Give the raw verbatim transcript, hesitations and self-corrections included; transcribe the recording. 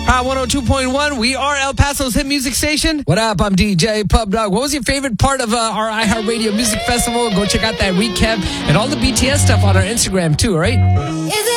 Hot one oh two point one, we are El Paso's hit music station. What up? I'm D J Pub Dog. What was your favorite part of uh, our iHeartRadio Music Festival? Go check out that recap and all the B T S stuff on our Instagram too, all right?